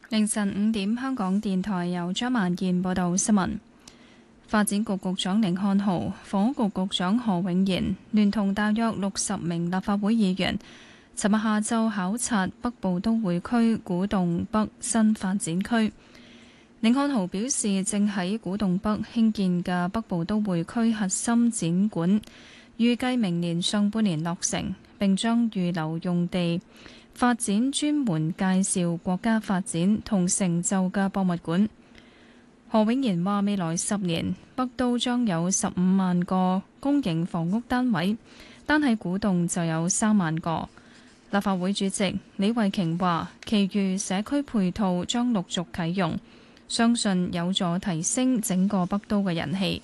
凌晨5點，香港電台由張萬燕報道新聞。發展局局長甯漢豪、房屋局局長何永賢聯同大約60名立法會議員，尋日下晝考察北部都會區古洞北新發展區。甯漢豪表示，正喺古洞北興建嘅北部都會區核心展館，預計明年上半年落成，並將預留用地發展專門介紹國家發展同成就嘅博物館。何永賢話：未來10年，北都將有15萬個公營房屋單位，單喺古洞就有3萬個。立法會主席李慧瓊話：其餘社區配套將陸續啟用，相信有助提升整個北都嘅人氣。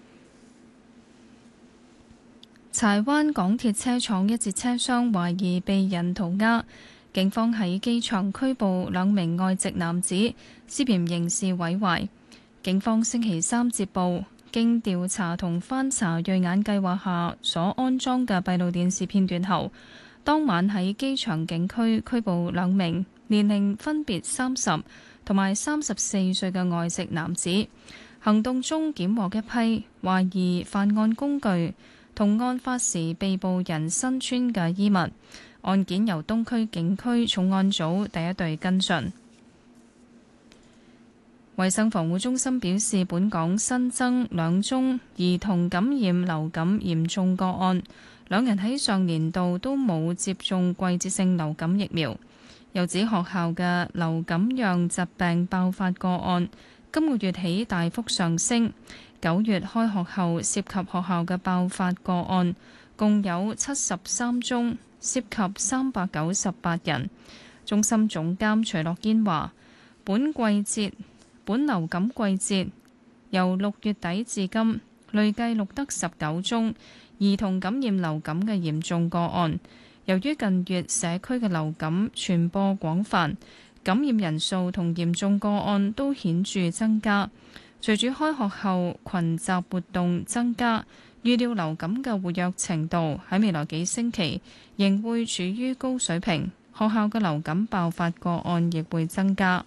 柴灣港鐵車廠一節車廂懷疑被人塗鴉，警方喺機場拘捕2名外籍男子，涉嫌刑事毀壞。警方星期三接報，經調查同翻查銳眼計劃下所安裝嘅閉路電視片段後，當晚喺機場警區拘捕2名年齡分別30同埋34歲嘅外籍男子。行動中檢獲一批懷疑犯案工具同案發時被捕人身穿嘅衣物，案件由東區警區重案組第一隊跟進。衛生防護中心表示，本港新增2宗兒童感染流感嚴重個案，2人喺上年度都冇接種季節性流感疫苗。又指學校嘅流感樣疾病爆發個案今個月起大幅上升。9月開學後涉及學校嘅爆發個案共有73宗，涉及398人。中心總監徐樂堅話：本流感季節由6月底至今，累計錄得19宗兒童感染流感嘅嚴重個案。由於近月社區嘅流感傳播廣泛，感染人數同嚴重個案都顯著增加。隨住開學後群集活動增加，預料流感嘅活躍程度喺未來幾星期仍會處於高水平，學校嘅流感爆發個案亦會增加。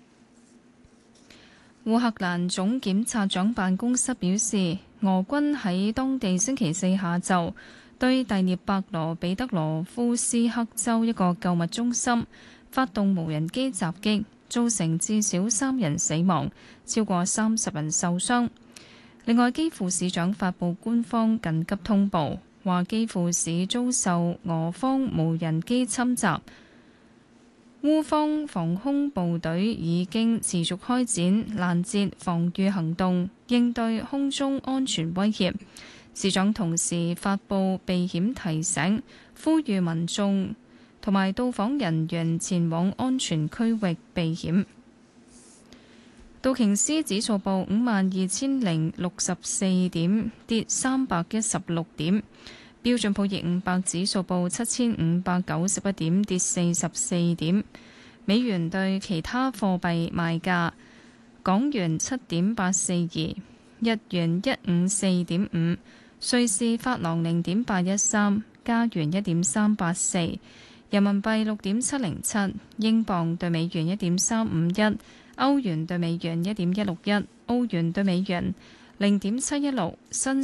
烏克蘭總檢察長辦公室表示，俄軍喺當地星期四下晝對第聶伯羅彼得羅夫斯克州一個購物中心發動無人機襲擊，造成至少3人死亡，超過30人受傷。另外，基輔市長發布官方緊急通報，話基輔市遭受俄方無人機侵襲，烏方防空部隊已經持續開展攔截防禦行動，應對空中安全威脅。市長同時發布避險提醒，呼籲民眾同埋到訪人員前往安全區域避險。道瓊斯指數報52,064點，跌316點。標準普爾500指數報7,591點，跌44點。美元對其他貨幣賣價：港元7.842，日元154.5，瑞士法郎0.813，加元1.384，人民幣6.707，英鎊對美元1.351，歐元對美元1.161，澳元對美元0.716，新